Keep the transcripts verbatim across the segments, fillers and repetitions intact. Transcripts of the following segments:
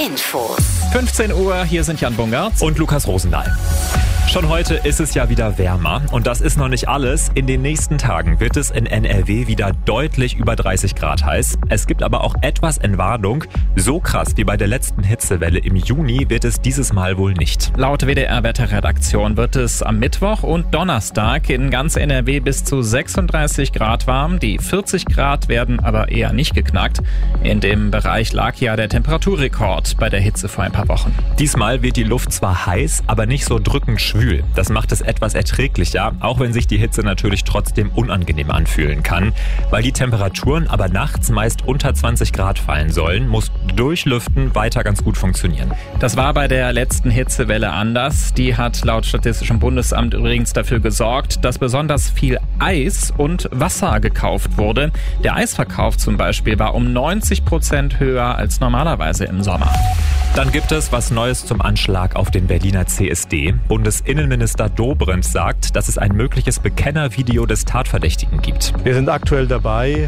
Infos. fünfzehn Uhr, hier sind Jan Bungartz und Lukas Rosendahl. Schon heute ist es ja wieder wärmer und das ist noch nicht alles. In den nächsten Tagen wird es in N R W wieder deutlich über dreißig Grad heiß. Es gibt aber auch etwas Entwarnung. So krass wie bei der letzten Hitzewelle im Juni wird es dieses Mal wohl nicht. Laut W D R-Wetterredaktion wird es am Mittwoch und Donnerstag in ganz N R W bis zu sechsunddreißig Grad warm. Die vierzig Grad werden aber eher nicht geknackt. In dem Bereich lag ja der Temperaturrekord bei der Hitze vor ein paar Wochen. Diesmal wird die Luft zwar heiß, aber nicht so drückend schwül. Das macht es etwas erträglicher, auch wenn sich die Hitze natürlich trotzdem unangenehm anfühlen kann. Weil die Temperaturen aber nachts meist unter zwanzig Grad fallen sollen, muss Durchlüften weiter ganz gut funktionieren. Das war bei der letzten Hitzewelle anders. Die hat laut Statistischem Bundesamt übrigens dafür gesorgt, dass besonders viel Eis und Wasser gekauft wurde. Der Eisverkauf zum Beispiel war um neunzig Prozent höher als normalerweise im Sommer. Dann gibt es was Neues zum Anschlag auf den Berliner C S D. Bundesinnenminister Dobrindt sagt, dass es ein mögliches Bekennervideo des Tatverdächtigen gibt. Wir sind aktuell dabei,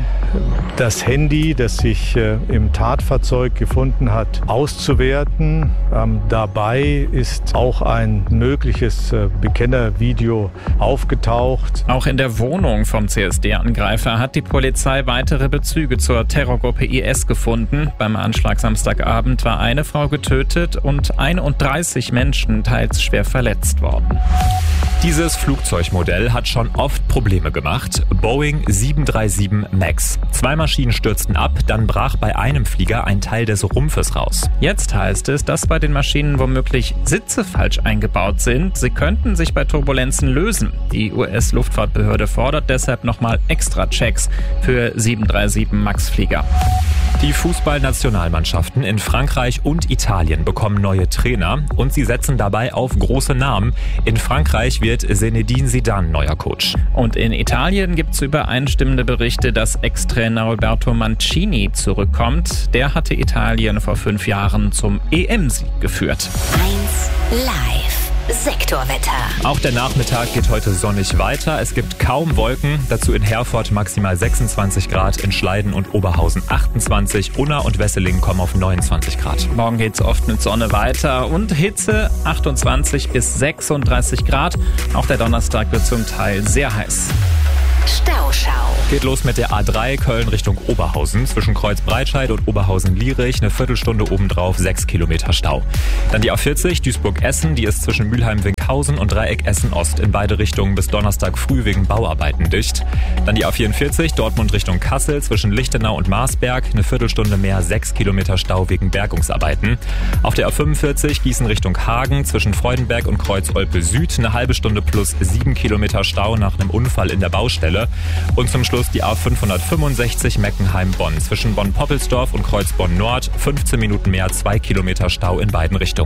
das Handy, das sich äh, im Tatfahrzeug gefunden hat, auszuwerten. Ähm, dabei ist auch ein mögliches äh, Bekennervideo aufgetaucht. Auch in der Wohnung vom C S D-Angreifer hat die Polizei weitere Bezüge zur Terrorgruppe I S gefunden. Beim Anschlag Samstagabend war eine Frau getötet und einunddreißig Menschen teils schwer verletzt worden. Dieses Flugzeugmodell hat schon oft Probleme gemacht. Boeing sieben drei sieben Max. Zwei Maschinen stürzten ab, dann brach bei einem Flieger ein Teil des Rumpfes raus. Jetzt heißt es, dass bei den Maschinen womöglich Sitze falsch eingebaut sind. Sie könnten sich bei Turbulenzen lösen. Die U S-Luftfahrtbehörde fordert deshalb nochmal extra Checks für sieben drei sieben Max-Flieger. Die Fußballnationalmannschaften in Frankreich und Italien bekommen neue Trainer und sie setzen dabei auf große Namen. In Frankreich wird Zinedine Zidane neuer Coach. Und in Italien gibt es übereinstimmende Berichte, dass Ex-Trainer Roberto Mancini zurückkommt. Der hatte Italien vor fünf Jahren zum E M-Sieg geführt. eins live. Sektorwetter. Auch der Nachmittag geht heute sonnig weiter. Es gibt kaum Wolken. Dazu in Herford maximal sechsundzwanzig Grad, in Schleiden und Oberhausen achtundzwanzig. Unna und Wesseling kommen auf neunundzwanzig Grad. Morgen geht's oft mit Sonne weiter und Hitze achtundzwanzig bis sechsunddreißig Grad. Auch der Donnerstag wird zum Teil sehr heiß. Stauschau. Geht los mit der A drei Köln Richtung Oberhausen. Zwischen Kreuz-Breitscheid und Oberhausen-Lierich eine Viertelstunde obendrauf, sechs Kilometer Stau. Dann die A vierzig Duisburg-Essen, die ist zwischen Mülheim-Winkhausen und Dreieck Essen-Ost in beide Richtungen bis Donnerstag früh wegen Bauarbeiten dicht. Dann die A vierundvierzig Dortmund Richtung Kassel zwischen Lichtenau und Marsberg, eine Viertelstunde mehr, sechs Kilometer Stau wegen Bergungsarbeiten. Auf der A fünfundvierzig Gießen Richtung Hagen zwischen Freudenberg und Kreuz-Olpe-Süd eine halbe Stunde plus sieben Kilometer Stau nach einem Unfall in der Baustelle. Und zum Schluss die A fünfhundertfünfundsechzig Meckenheim-Bonn zwischen Bonn-Poppelsdorf und Kreuzbonn-Nord. fünfzehn Minuten mehr, zwei Kilometer Stau in beiden Richtungen.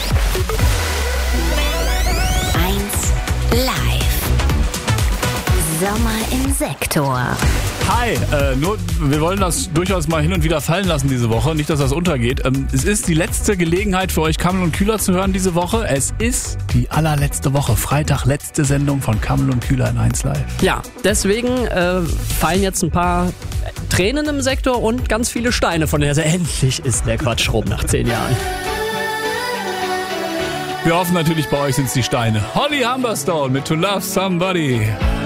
eins live. Sommer im Sektor. Hi, äh, nur, wir wollen das durchaus mal hin und wieder fallen lassen diese Woche, nicht, dass das untergeht. Ähm, es ist die letzte Gelegenheit für euch, Kamel und Kühler zu hören diese Woche. Es ist die allerletzte Woche, Freitag, letzte Sendung von Kamel und Kühler in eins live. Ja, deswegen äh, fallen jetzt ein paar Tränen im Sektor und ganz viele Steine von der Seite. Endlich ist der Quatsch rum nach zehn Jahren. Wir hoffen natürlich, bei euch sind es die Steine. Holly Humberstone mit To Love Somebody.